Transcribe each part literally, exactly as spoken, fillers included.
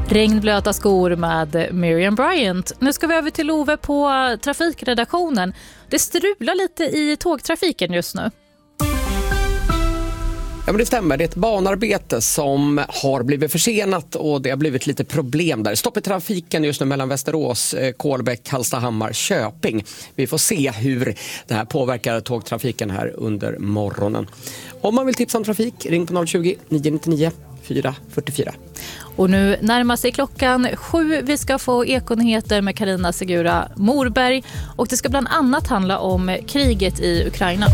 Regnblöta skor med Miriam Bryant. Nu ska vi över till Ove på trafikredaktionen. Det strular lite i tågtrafiken just nu. Ja, men det stämmer. Det är ett banarbete som har blivit försenat och det har blivit lite problem där. Stopp i trafiken just nu mellan Västerås, Kolbäck, Hallstahammar, Köping. Vi får se hur det här påverkar tågtrafiken här under morgonen. Om man vill tipsa om trafik, ring på noll tjugo, nio nio nio, fyra fyra fyra. Och nu närmar sig klockan sju. Vi ska få ekonyheter med Carina Segura Morberg. Och det ska bland annat handla om kriget i Ukraina.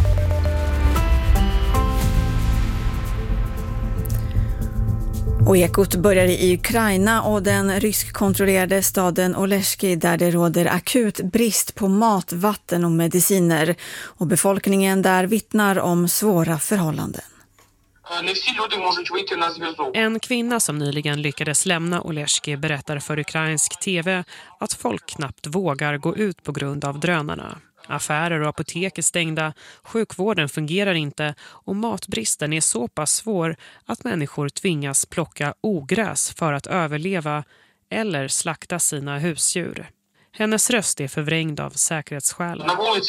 Och ekot börjar i Ukraina och den ryskkontrollerade staden Oleshki där det råder akut brist på mat, vatten och mediciner. Och befolkningen där vittnar om svåra förhållanden. En kvinna som nyligen lyckades lämna Oleshki berättar för ukrainsk tv att folk knappt vågar gå ut på grund av drönarna. Affärer och apotek är stängda, sjukvården fungerar inte och matbristen är så pass svår att människor tvingas plocka ogräs för att överleva eller slakta sina husdjur. Hennes röst är förvrängd av säkerhetsskäl.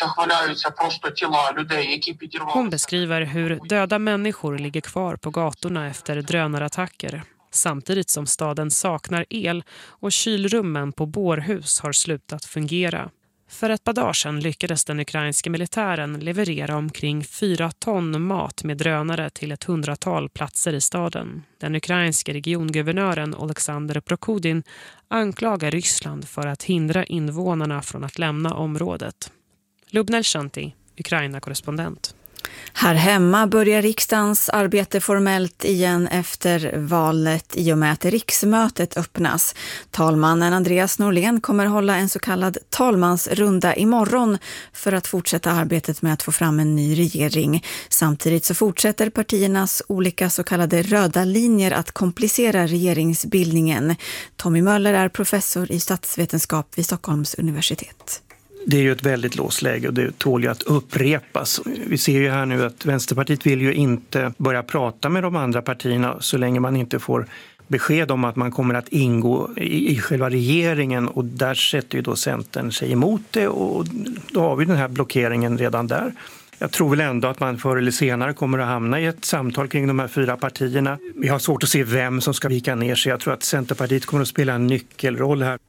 Hon beskriver hur döda människor ligger kvar på gatorna efter drönarattacker. Samtidigt som staden saknar el och kylrummen på bårhus har slutat fungera. För ett par dagar sedan lyckades den ukrainska militären leverera omkring fyra ton mat med drönare till ett hundratal platser i staden. Den ukrainska regionguvernören Oleksandr Prokudin anklagar Ryssland för att hindra invånarna från att lämna området. Lubnel Shanti, Ukraina-korrespondent. Här hemma börjar riksdagens arbete formellt igen efter valet i och med att riksmötet öppnas. Talmannen Andreas Norlén kommer hålla en så kallad talmansrunda imorgon för att fortsätta arbetet med att få fram en ny regering. Samtidigt så fortsätter partiernas olika så kallade röda linjer att komplicera regeringsbildningen. Tommy Möller är professor i statsvetenskap vid Stockholms universitet. Det är ju ett väldigt låst läge och det tål ju att upprepas. Vi ser ju här nu att Vänsterpartiet vill ju inte börja prata med de andra partierna så länge man inte får besked om att man kommer att ingå i, i själva regeringen, och där sätter ju då Centern sig emot det och då har vi den här blockeringen redan där. Jag tror väl ändå att man förr eller senare kommer att hamna i ett samtal kring de här fyra partierna. Vi har svårt att se vem som ska vika ner sig. Jag tror att Centerpartiet kommer att spela en nyckelroll här.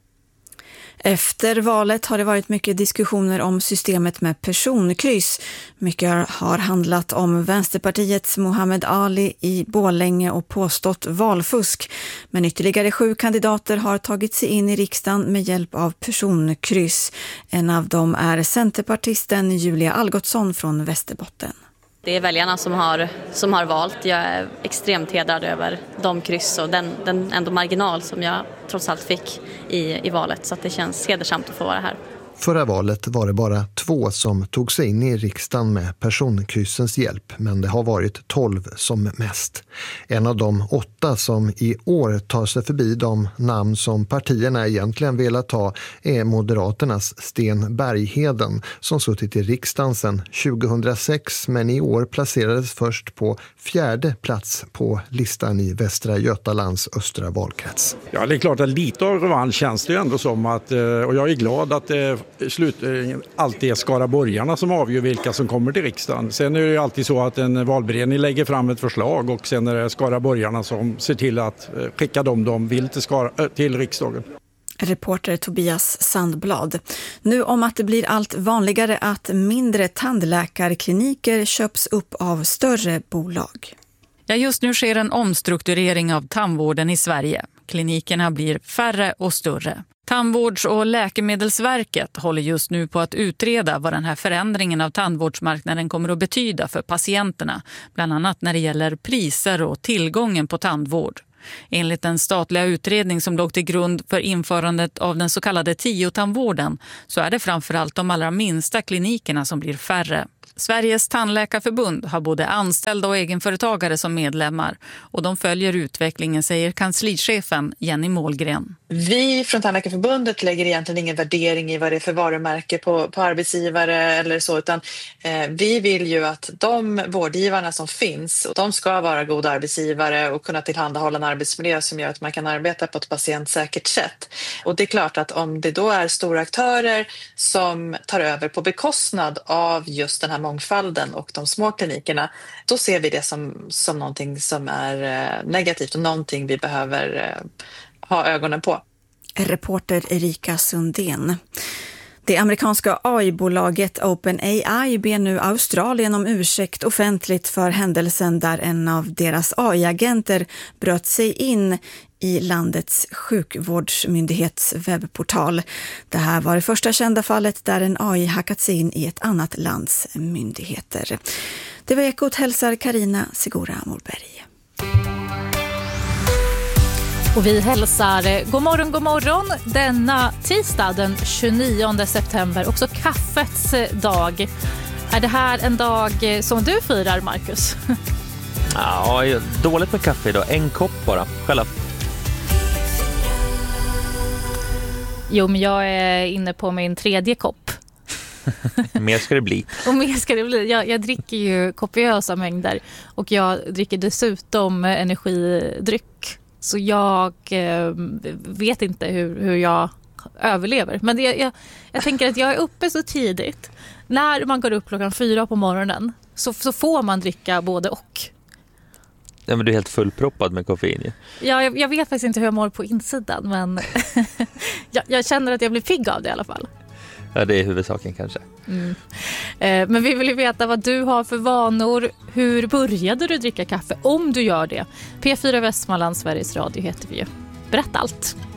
Efter valet har det varit mycket diskussioner om systemet med personkryss. Mycket har handlat om Vänsterpartiets Mohammed Ali i Borlänge och påstått valfusk. Men ytterligare sju kandidater har tagit sig in i riksdagen med hjälp av personkryss. En av dem är centerpartisten Julia Algotsson från Västerbotten. Det är väljarna som har, som har valt. Jag är extremt hedrad över de kryss och den, den ändå marginal som jag trots allt fick i, i valet. Så att det känns hedersamt att få vara här. Förra valet var det bara två som tog sig in i riksdagen med personkryssens hjälp, men det har varit tolv som mest. En av de åtta som i år tar sig förbi de namn som partierna egentligen velat ha är Moderaternas Sten Bergheden, som suttit i riksdagen sedan tjugohundrasex men i år placerades först på fjärde plats på listan i Västra Götalands östra valkrets. Ja, det är klart att lite av revansch känns det ju ändå som att, och jag är glad att det slut, alltid är skaraborgarna som avgör vilka som kommer till riksdagen. Sen är det ju alltid så att en valberedning lägger fram ett förslag och sen är det skaraborgarna som ser till att skicka dem de vill till, Skara, till riksdagen. Reporter Tobias Sandblad. Nu om att det blir allt vanligare att mindre tandläkarkliniker köps upp av större bolag. Ja, just nu sker en omstrukturering av tandvården i Sverige. Klinikerna blir färre och större. Tandvårds- och läkemedelsverket håller just nu på att utreda vad den här förändringen av tandvårdsmarknaden kommer att betyda för patienterna, bland annat när det gäller priser och tillgången på tandvård. Enligt den statliga utredning som låg till grund för införandet av den så kallade tiotandvården så är det framförallt de allra minsta klinikerna som blir färre. Sveriges tandläkarförbund har både anställda och egenföretagare som medlemmar och de följer utvecklingen, säger kanslichefen Jenny Målgren. Vi från Tandläkarförbundet lägger egentligen ingen värdering i vad det är för varumärke på, på arbetsgivare eller så, utan eh, vi vill ju att de vårdgivarna som finns, de ska vara goda arbetsgivare och kunna tillhandahålla en arbetsmiljö som gör att man kan arbeta på ett patientsäkert sätt. Och det är klart att om det då är stora aktörer som tar över på bekostnad av just den här mångfalden och de små klinikerna, då ser vi det som, som någonting som är eh, negativt och någonting vi behöver eh, ha ögonen på. Reporter Erika Sundén. Det amerikanska A I-bolaget OpenAI ber nu Australien om ursäkt offentligt för händelsen där en av deras A I-agenter bröt sig in i landets sjukvårdsmyndighets webbportal. Det här var det första kända fallet där en A I hackat sig in i ett annat lands myndigheter. Det var Ekot, hälsar Karina Segura Morberg. Och vi hälsar god morgon, god morgon denna tisdag den tjugonionde september, också kaffets dag. Är det här en dag som du firar, Marcus? Ja, dåligt med kaffe idag. En kopp bara, själv. Jo, men jag är inne på min tredje kopp. Mer ska det bli. Och mer ska det bli. Jag, jag dricker ju kopiösa mängder och jag dricker dessutom energidryck. Så jag eh, vet inte hur, hur jag överlever. Men det, jag, jag tänker att jag är uppe så tidigt. När man går upp klockan fyra på morgonen så, så får man dricka både och. Ja, men du är helt fullproppad med koffein. Ja, ja jag, jag vet faktiskt inte hur jag mår på insidan. Men jag, jag känner att jag blir pigg av det i alla fall. Ja, det är huvudsaken kanske. Mm. Eh, men vi vill ju veta vad du har för vanor. Hur började du dricka kaffe? Om du gör det. P fyra Västmanland, Sveriges Radio heter vi ju. Berätta allt.